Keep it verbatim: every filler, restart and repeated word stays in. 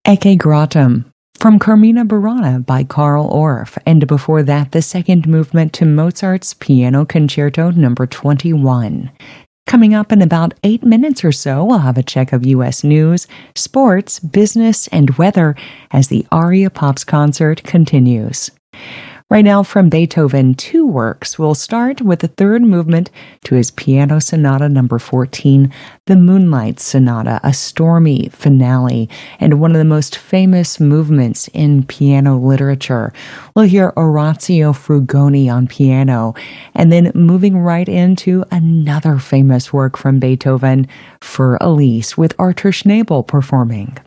Ecce Gratum from Carmina Burana by Carl Orff, and before that, the second movement to Mozart's Piano Concerto number twenty-one. Coming up in about eight minutes or so, we'll have a check of U S news, sports, business, and weather as the Aria Pops concert continues. Right now, from Beethoven, two works. We'll start with the third movement to his Piano Sonata number fourteen, the Moonlight Sonata, a stormy finale and one of the most famous movements in piano literature. We'll hear Orazio Frugoni on piano, and then moving right into another famous work from Beethoven, Für Elise, with Arthur Schnabel performing.